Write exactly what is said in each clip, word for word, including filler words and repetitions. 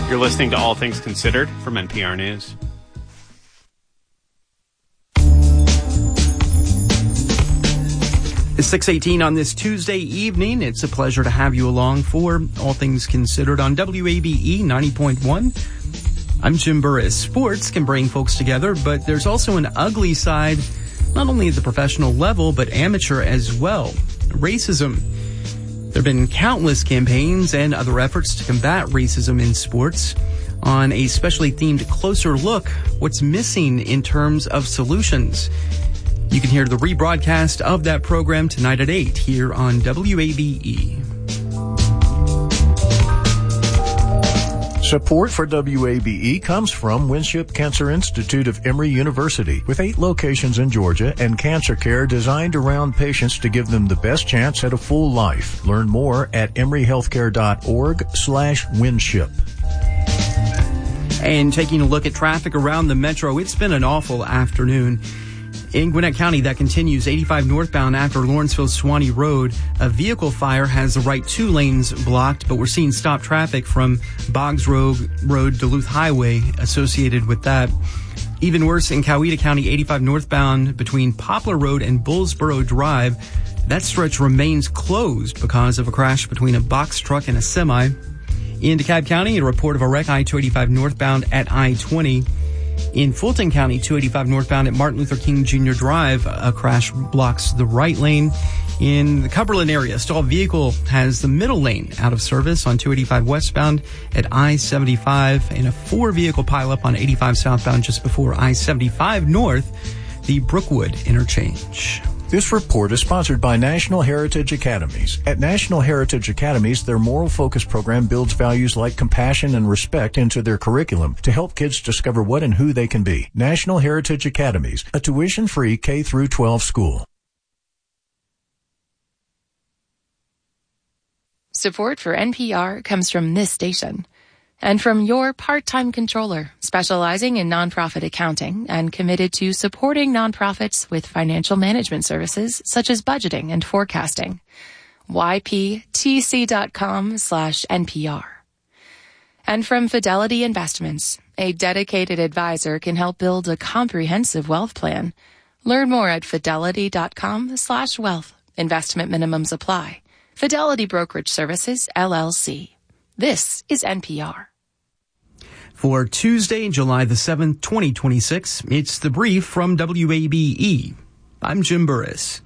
You're listening to All Things Considered from N P R News. It's six eighteen on this Tuesday evening. It's a pleasure to have you along for All Things Considered on W A B E ninety point one. I'm Jim Burris. Sports can bring folks together, but there's also an ugly side, not only at the professional level, but amateur as well. Racism. There have been countless campaigns and other efforts to combat racism in sports. On a specially themed Closer Look, what's missing in terms of solutions? You can hear the rebroadcast of that program tonight at eight here on W A B E. Support for W A B E comes from Winship Cancer Institute of Emory University, with eight locations in Georgia and cancer care designed around patients to give them the best chance at a full life. Learn more at emoryhealthcare.org slash Winship. And taking a look at traffic around the metro, it's been an awful afternoon. In Gwinnett County, that continues eighty-five northbound after Lawrenceville-Swanee Road. A vehicle fire has the right two lanes blocked, but we're seeing stop traffic from Boggs Road, Road Duluth Highway associated with that. Even worse in Coweta County, eighty-five northbound between Poplar Road and Bullsboro Drive. That stretch remains closed because of a crash between a box truck and a semi. In DeKalb County, a report of a wreck I two eighty-five northbound at I twenty. In Fulton County, two eighty-five northbound at Martin Luther King Junior Drive, a crash blocks the right lane. In the Cumberland area, a stalled vehicle has the middle lane out of service on two eighty-five westbound at I seventy-five, and a four-vehicle pileup on eighty-five southbound just before I seventy-five north, the Brookwood interchange. This report is sponsored by National Heritage Academies. At National Heritage Academies, their moral focus program builds values like compassion and respect into their curriculum to help kids discover what and who they can be. National Heritage Academies, a tuition-free K through twelve school. Support for N P R comes from this station and from your part-time controller, specializing in nonprofit accounting and committed to supporting nonprofits with financial management services such as budgeting and forecasting. Y P T C dot com slash N P R. And from Fidelity Investments, a dedicated advisor can help build a comprehensive wealth plan. Learn more at fidelity dot com slash wealth. Investment minimums apply. Fidelity Brokerage Services, L L C. This is N P R. For Tuesday, July the seventh, twenty twenty-six, it's The Brief from W A B E. I'm Jim Burris.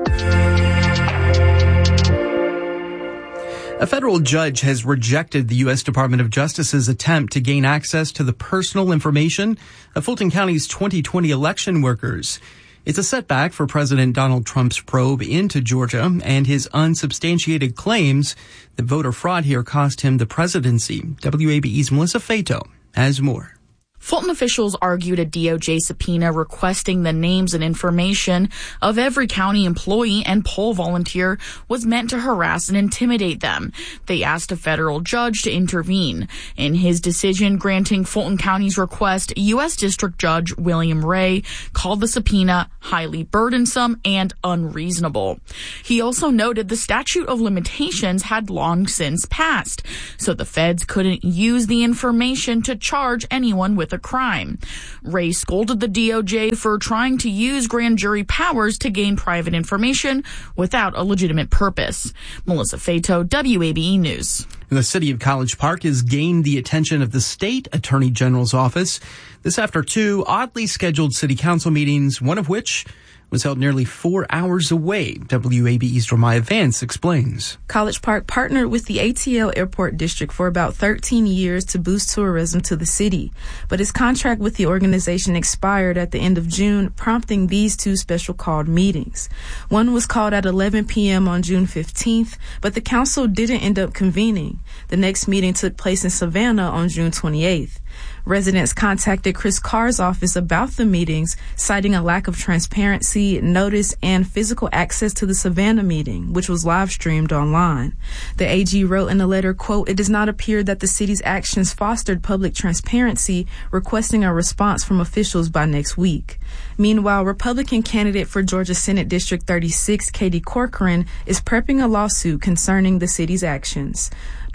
A federal judge has rejected the U S Department of Justice's attempt to gain access to the personal information of Fulton County's twenty twenty election workers. It's a setback for President Donald Trump's probe into Georgia and his unsubstantiated claims that voter fraud here cost him the presidency. W A B E's Melissa Fato has more. Fulton officials argued a D O J subpoena requesting the names and information of every county employee and poll volunteer was meant to harass and intimidate them. They asked a federal judge to intervene. In his decision granting Fulton County's request, U S District Judge William Ray called the subpoena highly burdensome and unreasonable. He also noted the statute of limitations had long since passed, so the feds couldn't use the information to charge anyone with a crime. Ray scolded the D O J for trying to use grand jury powers to gain private information without a legitimate purpose. Melissa Fato, W A B E News. The city of College Park has gained the attention of the state attorney general's office. This after two oddly scheduled city council meetings, one of which was held nearly four hours away. W A B E's Jeremiah Vance explains. College Park partnered with the A T L Airport District for about thirteen years to boost tourism to the city. But its contract with the organization expired at the end of June, prompting these two special called meetings. One was called at eleven p.m. on June fifteenth, but the council didn't end up convening. The next meeting took place in Savannah on June twenty-eighth. Residents contacted Chris Carr's office about the meetings, citing a lack of transparency, notice, and physical access to the Savannah meeting, which was live streamed online. The A G wrote in a letter, quote, "It does not appear that the city's actions fostered public transparency, requesting a response from officials by next week." Meanwhile, Republican candidate for Georgia Senate District thirty-six, Katie Corcoran, is prepping a lawsuit concerning the city's actions.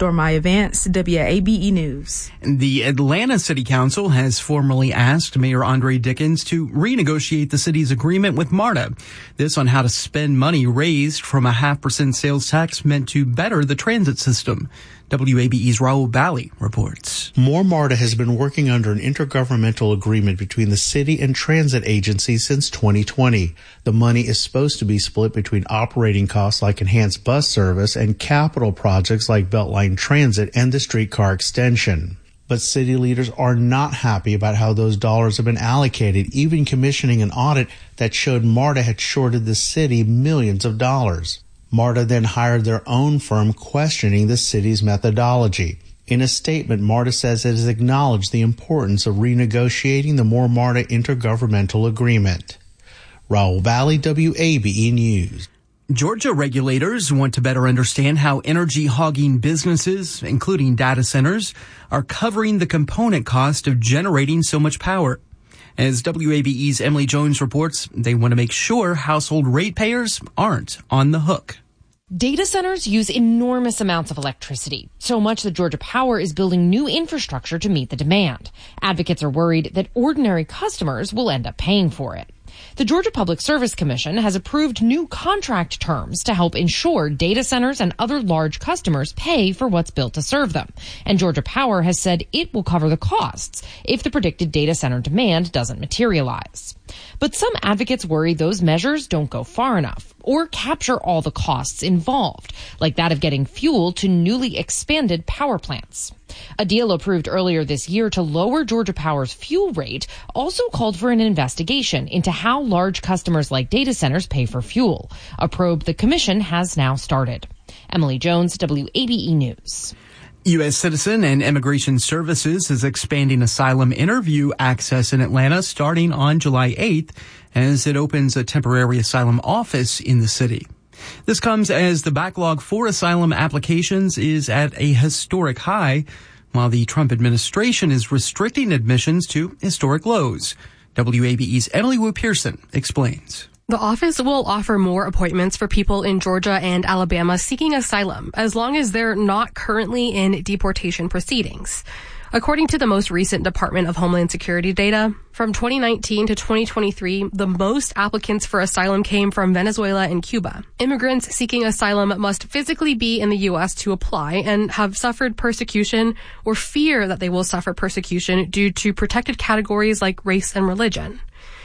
Dormaya Vance, W A B E News. The Atlanta City Council has formally asked Mayor Andre Dickens to renegotiate the city's agreement with MARTA. This on how to spend money raised from a half percent sales tax meant to better the transit system. W A B E's Raul Bally reports. More MARTA has been working under an intergovernmental agreement between the city and transit agencies since twenty twenty. The money is supposed to be split between operating costs like enhanced bus service and capital projects like Beltline Transit and the streetcar extension. But city leaders are not happy about how those dollars have been allocated, even commissioning an audit that showed MARTA had shorted the city millions of dollars. MARTA then hired their own firm questioning the city's methodology. In a statement, MARTA says it has acknowledged the importance of renegotiating the More MARTA intergovernmental agreement. Raul Valley, W A B E News. Georgia regulators want to better understand how energy hogging businesses, including data centers, are covering the component cost of generating so much power. As W A B E's Emily Jones reports, they want to make sure household ratepayers aren't on the hook. Data centers use enormous amounts of electricity, so much that Georgia Power is building new infrastructure to meet the demand. Advocates are worried that ordinary customers will end up paying for it. The Georgia Public Service Commission has approved new contract terms to help ensure data centers and other large customers pay for what's built to serve them. And Georgia Power has said it will cover the costs if the predicted data center demand doesn't materialize. But some advocates worry those measures don't go far enough or capture all the costs involved, like that of getting fuel to newly expanded power plants. A deal approved earlier this year to lower Georgia Power's fuel rate also called for an investigation into how large customers like data centers pay for fuel, a probe the commission has now started. Emily Jones, W A B E News. U S Citizen and Immigration Services is expanding asylum interview access in Atlanta starting on July eighth as it opens a temporary asylum office in the city. This comes as the backlog for asylum applications is at a historic high, while the Trump administration is restricting admissions to historic lows. W A B E's Emily Wu Pearson explains. The office will offer more appointments for people in Georgia and Alabama seeking asylum, as long as they're not currently in deportation proceedings. According to the most recent Department of Homeland Security data, from twenty nineteen to twenty twenty-three, the most applicants for asylum came from Venezuela and Cuba. Immigrants seeking asylum must physically be in the U S to apply and have suffered persecution or fear that they will suffer persecution due to protected categories like race and religion.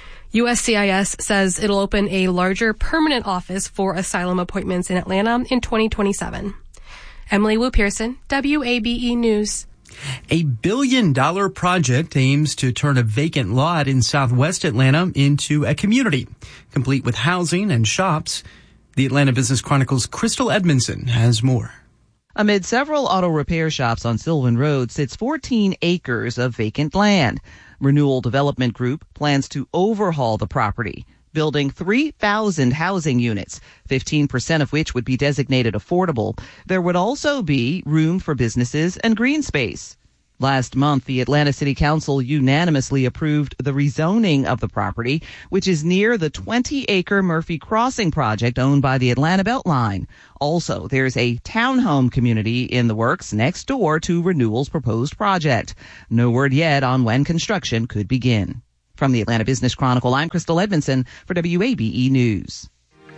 U S C I S says it'll open a larger permanent office for asylum appointments in Atlanta in twenty twenty-seven. Emily Wu Pearson, W A B E News. A billion dollar project aims to turn a vacant lot in southwest Atlanta into a community, complete with housing and shops. The Atlanta Business Chronicle's Crystal Edmondson has more. Amid several auto repair shops on Sylvan Road sits fourteen acres of vacant land. Renewal Development Group plans to overhaul the property, building three thousand housing units, fifteen percent of which would be designated affordable. There would also be room for businesses and green space. Last month, the Atlanta City Council unanimously approved the rezoning of the property, which is near the twenty acre Murphy Crossing project owned by the Atlanta Beltline. Also, there's a townhome community in the works next door to Renewal's proposed project. No word yet on when construction could begin. From the Atlanta Business Chronicle, I'm Crystal Edmondson for W A B E News.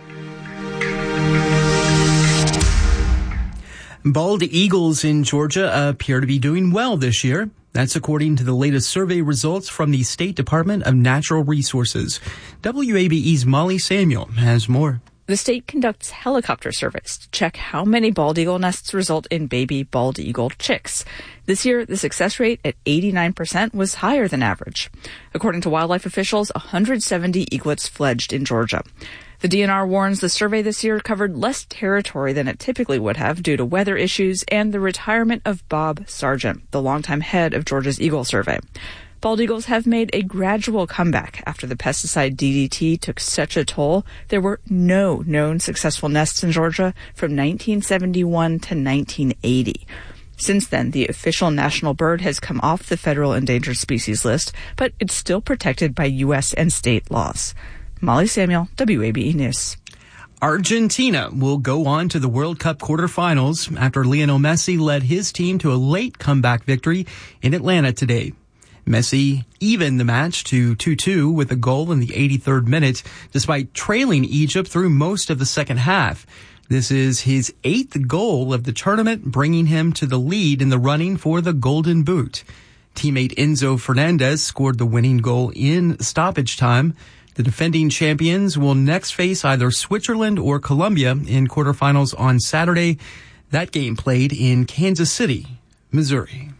Bald eagles in Georgia appear to be doing well this year. That's according to the latest survey results from the State Department of Natural Resources. W A B E's Molly Samuel has more. The state conducts helicopter surveys to check how many bald eagle nests result in baby bald eagle chicks. This year, the success rate at eighty-nine percent was higher than average. According to wildlife officials, one hundred seventy eaglets fledged in Georgia. The D N R warns the survey this year covered less territory than it typically would have due to weather issues and the retirement of Bob Sargent, the longtime head of Georgia's Eagle Survey. Bald eagles have made a gradual comeback after the pesticide D D T took such a toll. There were no known successful nests in Georgia from nineteen seventy-one to nineteen eighty. Since then, the official national bird has come off the federal endangered species list, but it's still protected by U S and state laws. Molly Samuel, W A B E News. Argentina will go on to the World Cup quarterfinals after Lionel Messi led his team to a late comeback victory in Atlanta today. Messi evened the match to two two with a goal in the eighty-third minute, despite trailing Egypt through most of the second half. This is his eighth goal of the tournament, bringing him to the lead in the running for the Golden Boot. Teammate Enzo Fernandez scored the winning goal in stoppage time. The defending champions will next face either Switzerland or Colombia in quarterfinals on Saturday. That game played in Kansas City, Missouri.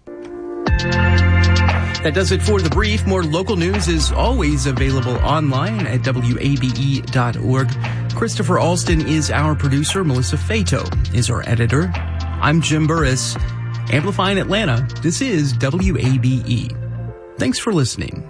That does it for The Brief. More local news is always available online at W A B E dot org. Christopher Alston is our producer. Melissa Fato is our editor. I'm Jim Burris. Amplifying Atlanta, this is W A B E. Thanks for listening.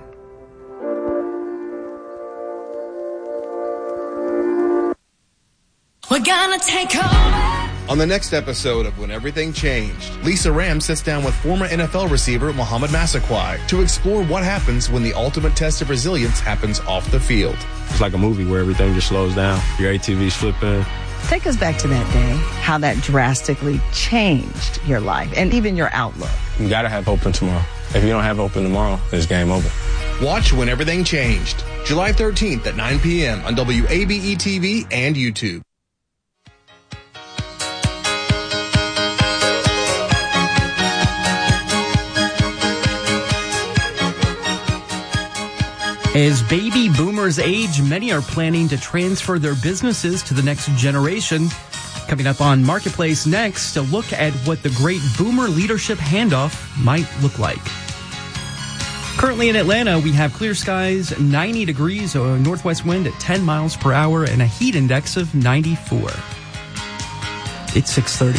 We're gonna take over. On the next episode of When Everything Changed, Lisa Ram sits down with former N F L receiver Mohamed Massaquoi to explore what happens when the ultimate test of resilience happens off the field. It's like a movie where everything just slows down. Your A T V's flipping. Take us back to that day, how that drastically changed your life and even your outlook. You gotta have hope in tomorrow. If you don't have hope in tomorrow, it's game over. Watch When Everything Changed, July thirteenth at nine p.m. on W A B E T V and YouTube. As baby boomers age, many are planning to transfer their businesses to the next generation. Coming up on Marketplace next, a look at what the great boomer leadership handoff might look like. Currently in Atlanta, we have clear skies, ninety degrees, a northwest wind at ten miles per hour, and a heat index of ninety-four. It's six thirty.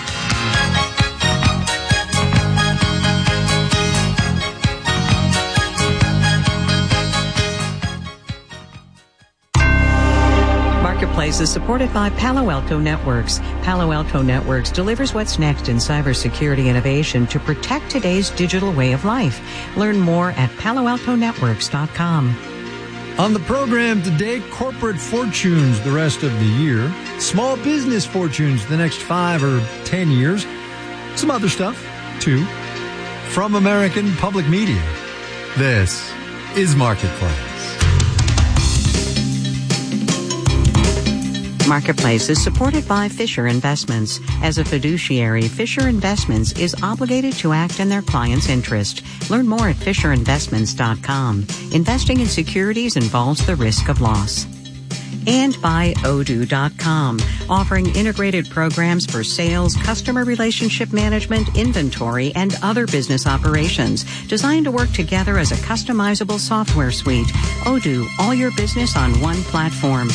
Marketplace is supported by Palo Alto Networks. Palo Alto Networks delivers what's next in cybersecurity innovation to protect today's digital way of life. Learn more at palo alto networks dot com. On the program today, corporate fortunes the rest of the year, small business fortunes the next five or ten years, some other stuff, too. From American Public Media, this is Marketplace. Marketplace is supported by Fisher Investments. As a fiduciary, Fisher Investments is obligated to act in their client's interest. Learn more at fisher investments dot com. Investing in securities involves the risk of loss. And by odoo dot com, offering integrated programs for sales, customer relationship management, inventory, and other business operations, designed to work together as a customizable software suite. Odoo, all your business on one platform.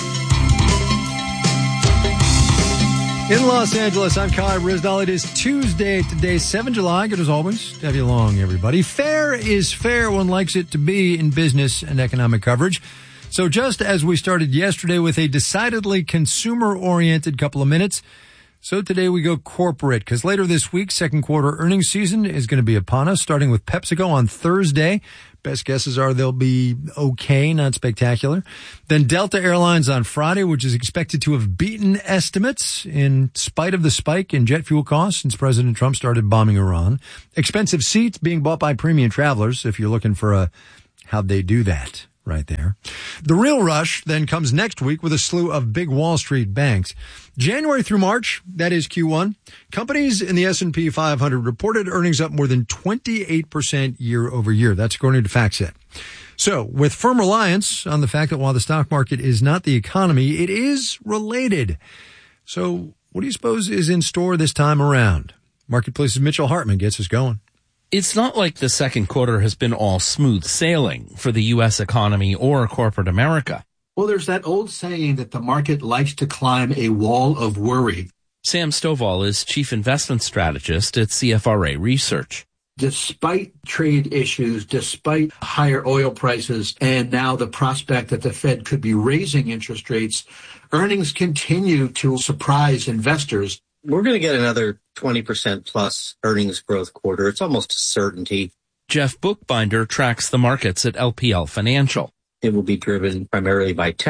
In Los Angeles, I'm Kai Rizdal. It is Tuesday today, the seventh of July. Good as always to have you along, everybody. Fair is fair. One likes it to be in business and economic coverage. So just as we started yesterday with a decidedly consumer-oriented couple of minutes, so today we go corporate, because later this week, second quarter earnings season is going to be upon us, starting with PepsiCo on Thursday. Best guesses are they'll be okay, not spectacular. Then Delta Airlines on Friday, which is expected to have beaten estimates in spite of the spike in jet fuel costs since President Trump started bombing Iran. Expensive seats being bought by premium travelers, if you're looking for a how'd they do that right there. The real rush then comes next week with a slew of big Wall Street banks. January through March, that is Q one, companies in the S and P five hundred reported earnings up more than twenty-eight percent year over year. That's according to FactSet. So, with firm reliance on the fact that while the stock market is not the economy, it is related. So, what do you suppose is in store this time around? Marketplace's Mitchell Hartman gets us going. It's not like the second quarter has been all smooth sailing for the U S economy or corporate America. Well, there's that old saying that the market likes to climb a wall of worry. Sam Stovall is chief investment strategist at C F R A Research. Despite trade issues, despite higher oil prices, and now the prospect that the Fed could be raising interest rates, earnings continue to surprise investors. We're going to get another twenty percent plus earnings growth quarter. It's almost a certainty. Jeff Bookbinder tracks the markets at L P L Financial. It will be driven primarily by tech,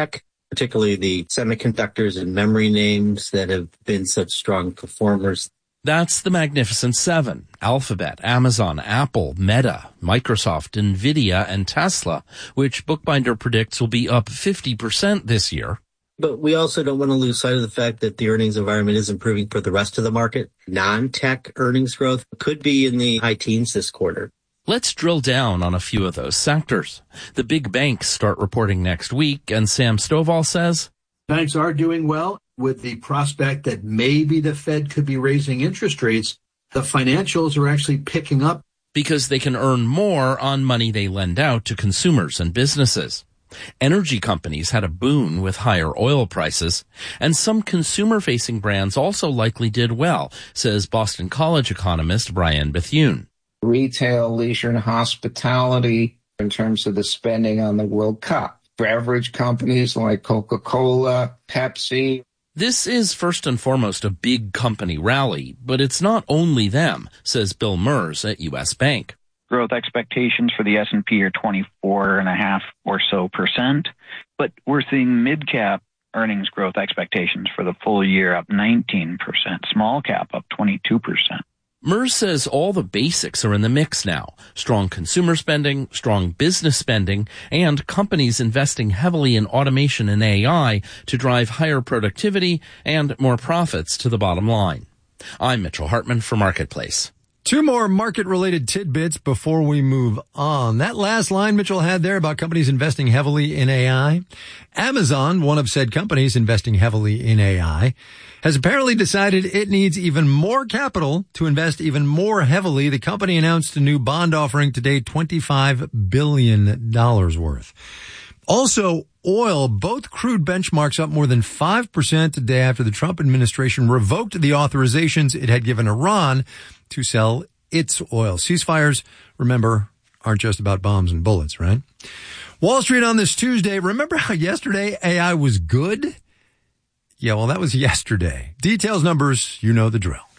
particularly the semiconductors and memory names that have been such strong performers. That's the Magnificent Seven: Alphabet, Amazon, Apple, Meta, Microsoft, Nvidia, and Tesla, which Bookbinder predicts will be up fifty percent this year. But we also don't want to lose sight of the fact that the earnings environment is improving for the rest of the market. Non-tech earnings growth could be in the high teens this quarter. Let's drill down on a few of those sectors. The big banks start reporting next week, and Sam Stovall says, banks are doing well. With the prospect that maybe the Fed could be raising interest rates, the financials are actually picking up. Because they can earn more on money they lend out to consumers and businesses. Energy companies had a boon with higher oil prices, and some consumer-facing brands also likely did well, says Boston College economist Brian Bethune. Retail, leisure, and hospitality in terms of the spending on the World Cup. Beverage companies like Coca-Cola, Pepsi. This is first and foremost a big company rally, but it's not only them, says Bill Mers at U S Bank. Growth expectations for the S and P are twenty-four and a half or so percent, but we're seeing mid-cap earnings growth expectations for the full year up nineteen percent, small cap up twenty-two percent. Mers says all the basics are in the mix now. Strong consumer spending, strong business spending, and companies investing heavily in automation and A I to drive higher productivity and more profits to the bottom line. I'm Mitchell Hartman for Marketplace. Two more market-related tidbits before we move on. That last line Mitchell had there about companies investing heavily in A I. Amazon, one of said companies investing heavily in A I, has apparently decided it needs even more capital to invest even more heavily. The company announced a new bond offering today, twenty-five billion dollars worth. Also, oil, both crude benchmarks up more than five percent today after the Trump administration revoked the authorizations it had given Iran to sell its oil. Ceasefires, remember, aren't just about bombs and bullets, right? Wall Street on this Tuesday. Remember how yesterday A I was good? Yeah, well, that was yesterday. Details, numbers, you know the drill.